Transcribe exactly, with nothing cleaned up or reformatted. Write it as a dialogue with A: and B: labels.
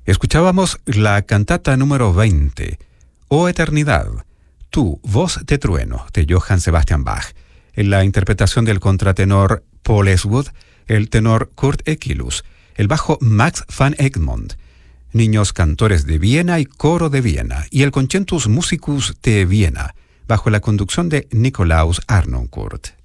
A: Escuchábamos la cantata número veinte, Oh Eternidad, Tú, voz de trueno, de Johann Sebastian Bach, en la interpretación del contratenor Paul Eastwood, el tenor Kurt Ekelus, el bajo Max van Egmond, niños cantores de Viena y coro de Viena, y el Concentus Musicus de Viena, bajo la conducción de Nikolaus Harnoncourt.